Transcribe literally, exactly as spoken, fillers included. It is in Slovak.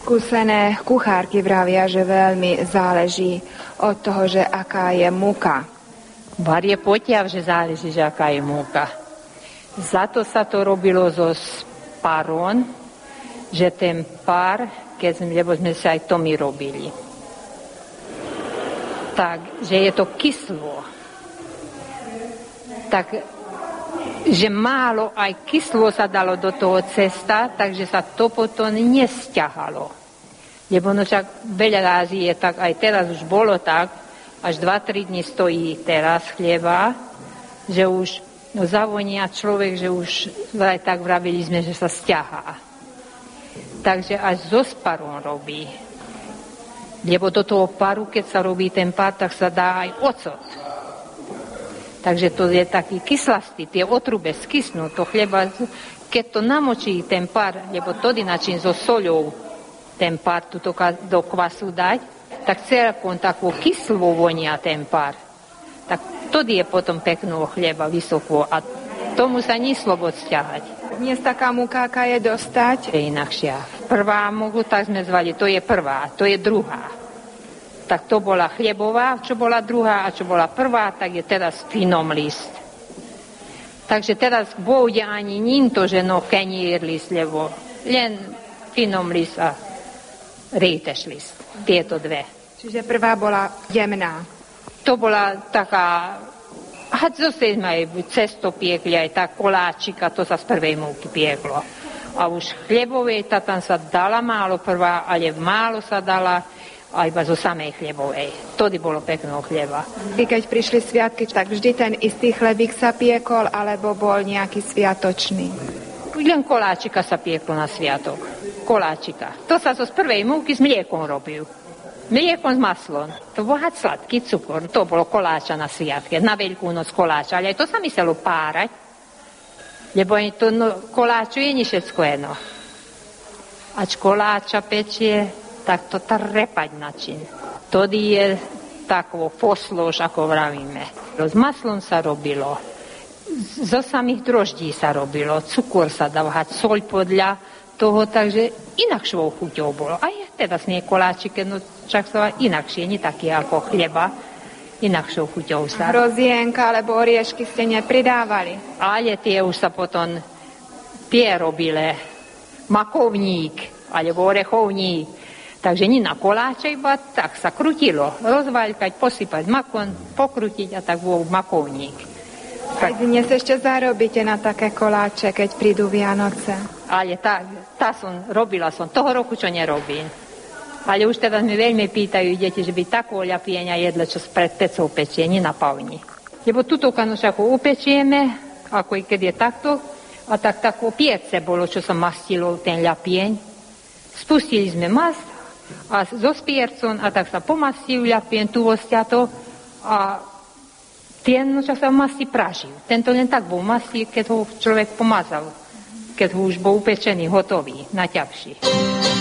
Skúsené kuchárky vravia, že veľmi záleží od toho, že aká je múka. Var je potiav, že záleží, že aká je múka. Za to sa to robilo zo sparon, že ten pár, keď sme, lebo sme sa aj to my robili. Tak, že je to kyslo. Tak, že málo aj kyslo sa dalo do toho cesta, takže sa to potom nesťahalo. Lebo no však veľa rázy je tak, aj teraz už bolo tak, až dva tri dni stojí teraz chleba, že už no zavonia človek, že už aj tak vravili sme, že sa stiahá. Takže až zo sparom robí. Lebo do toho paru, keď sa robí ten pár, tak sa dá aj ocot. Takže to je taký kyslastý, tie otrube skysnú, to chleba, keď to namočí ten pár, lebo to načín so soľou ten pár tu do kvasu dať, tak celkom takú kyslú vonia ten pár. Tak to je potom peknú chleba, vysokú a tomu sa neslobod stiahať. Dnes taká múka, aká je dostať? Je inakšia. Prvá múku, tak sme zvali, to je prvá, to je druhá. Tak to bola chlebová, čo bola druhá a čo bola prvá, tak je teraz finom list. Takže teraz bude ani ním to, že no kenír list, lebo len finom list a rejteš list. Tieto dve. Čiže prvá bola jemná. To bola taká, a zase sme aj cesto piekli, aj tá koláčika, to sa z prvej múky pieklo. A už chlebovej, tá tam sa dala málo prvá, ale málo sa dala a iba zo samej chlebovej. Tody bolo pekného chleba. I keď prišli sviatky, tak vždy ten istý chlebík sa piekol, alebo bol nejaký sviatočný? Len koláčika sa pieklo na sviatok. Koláčika. To sa zo z prvej múky s mliekom robil. Mliekom s maslom. To bol sladký cukor. To bolo koláča na sviatke. Na Veľkú noc koláča. Ale aj to sa myslelo párať. Lebo to no, koláču je ni všetko jedno. Ač koláča pečie, tak to trepať način. Tody je takovo poslož, ako vravíme. S maslom sa robilo, zo samých droždí sa robilo, cukor sa dávať, soľ podľa toho, takže inakšou chuťou bolo. Aj teraz nie koláčike, no však sa inakšie, nie také ako chleba, inakšou chuťou sa. Hrozienka alebo oriešky ste nepridávali? Ale tie už sa potom, tie robile, makovník, alebo orechovník. Takže nie na koláče, iba tak sa krutilo. Rozvaľkať, posypať makon, pokrutiť a tak bol makovník. Aj dnes ešte zarobíte na také koláče, keď prídu Vianoce? Ale tá, tá som, robila som, toho roku čo nerobím. Ale už teraz mi veľmi pýtajú deti, že by takú ľapienia jedle, čo pred pecou pečie, nie na pavni. Lebo túto kanušaku upečieme, ako i keď je takto, a tak takú piece bolo, čo sa mastilo ten ľapieň. Spustili sme mast, a so spiercom a tak sa pomastí ľapien tu ostiato a ten čas sa masti pražil. Tento len tak bol masti, keď ho človek pomazal, keď ho už bol upečený, hotový, naťavší.